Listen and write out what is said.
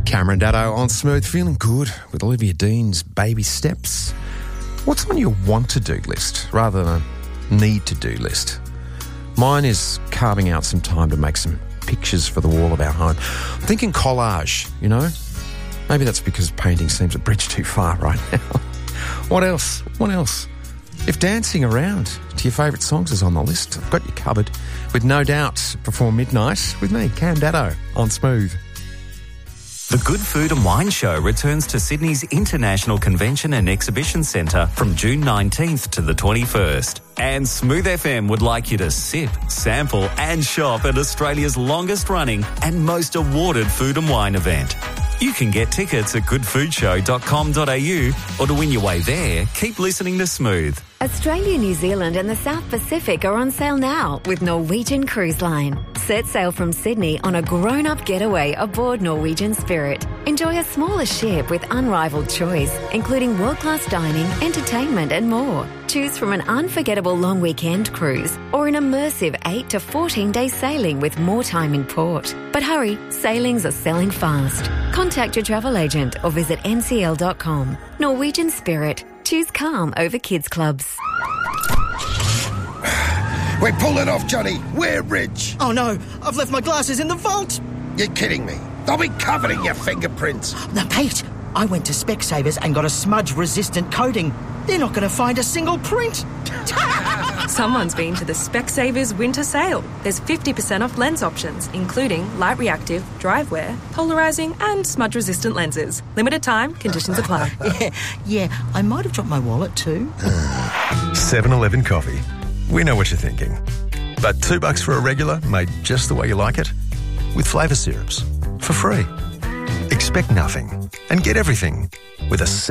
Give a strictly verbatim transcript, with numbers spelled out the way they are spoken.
Cameron Daddo on Smooth, feeling good with Olivia Dean's Baby Steps. What's on your want-to-do list rather than a need-to-do list? Mine is carving out some time to make some pictures for the wall of our home. I'm thinking collage, you know? Maybe that's because painting seems a bridge too far right now. What else? What else? If dancing around to your favourite songs is on the list, I've got you covered with No Doubt before midnight with me, Cam Daddo, on Smooth. The Good Food and Wine Show returns to Sydney's International Convention and Exhibition Centre from June nineteenth to the twenty-first. And Smooth F M would like you to sip, sample and shop at Australia's longest running and most awarded food and wine event. You can get tickets at good food show dot com dot a u, or to win your way there, keep listening to Smooth. Australia, New Zealand and the South Pacific are on sale now with Norwegian Cruise Line. Set sail from Sydney on a grown-up getaway aboard Norwegian Spirit. Enjoy a smaller ship with unrivaled choice, including world-class dining, entertainment and more. Choose from an unforgettable long weekend cruise or an immersive eight to fourteen day sailing with more time in port. But hurry, sailings are selling fast. Contact your travel agent or visit n c l dot com. Norwegian Spirit. Choose calm over kids clubs. We pulled it off, Johnny. We're rich. Oh no, I've left my glasses in the vault. You're kidding me. They'll be covered in your fingerprints. Now, Pete, I went to Specsavers and got a smudge-resistant coating. They're not going to find a single print. Someone's been to the Specsavers winter sale. There's fifty percent off lens options, including light reactive, drive wear, polarising and smudge-resistant lenses. Limited time, conditions apply. yeah, yeah, I might have dropped my wallet too. seven eleven coffee. We know what you're thinking. But two bucks for a regular made just the way you like it? With flavour syrups. For free. Expect nothing and get everything with a